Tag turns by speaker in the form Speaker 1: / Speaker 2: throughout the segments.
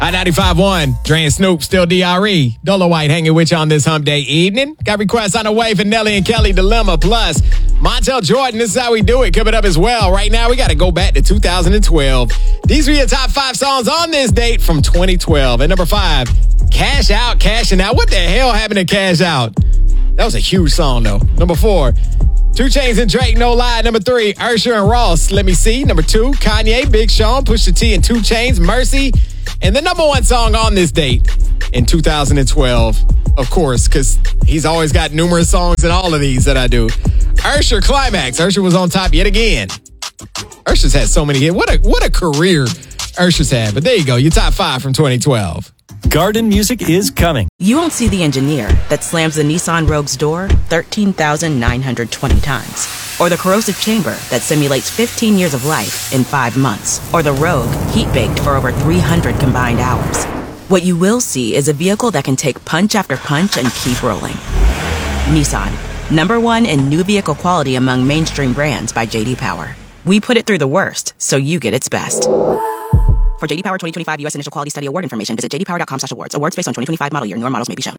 Speaker 1: I-95.1, Dre and Snoop, still DRE. Dolo White hanging with you on this hump day evening. Got requests on the way for Nelly and Kelly, Dilemma, plus Montel Jordan. This is how we do it. Coming up as well. Right now, we got to go back to 2012. These were your top 5 songs on this date from 2012. At number 5, Cash Out, Cashing Out. What the hell happened to Cash Out? That was a huge song, though. Number 4, 2 Chainz and Drake, No Lie. Number 3, Usher and Ross, Let Me See. Number 2, Kanye, Big Sean, Pusha T and 2 Chainz, Mercy. And the number 1 song on this date in 2012, of course, because he's always got numerous songs in all of these that I do. Usher, Climax. Usher was on top yet again. Usher's had so many hits. What a career Usher's had. But there you go, your top 5 from 2012.
Speaker 2: Garden music is coming.
Speaker 3: You won't see the engineer that slams the Nissan Rogue's door 13,920 times. Or the corrosive chamber that simulates 15 years of life in 5 months. Or the Rogue heat-baked for over 300 combined hours. What you will see is a vehicle that can take punch after punch and keep rolling. Nissan, #1 in new vehicle quality among mainstream brands by J.D. Power. We put it through the worst, so you get its best. For J.D. Power 2025 U.S. Initial Quality Study Award information, visit jdpower.com/awards. Awards based on 2025 model year. Newer models may be shown.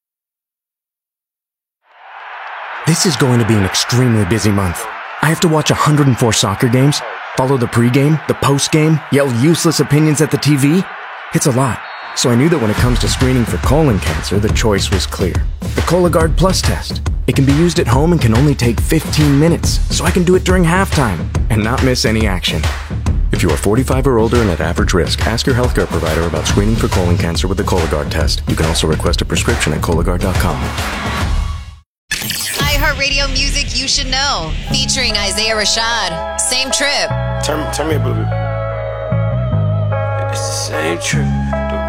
Speaker 4: This is going to be an extremely busy month. I have to watch 104 soccer games, follow the pregame, the postgame, yell useless opinions at the TV. It's a lot. So I knew that when it comes to screening for colon cancer, the choice was clear. The Cologuard Plus test. It can be used at home and can only take 15 minutes, so I can do it during halftime and not miss any action. If you are 45 or older and at average risk, ask your healthcare provider about screening for colon cancer with the Cologuard test. You can also request a prescription at Cologuard.com.
Speaker 5: iHeartRadio music you should know. Featuring Isaiah Rashad. Same Trip.
Speaker 6: Turn me a little bit. It's the same trip.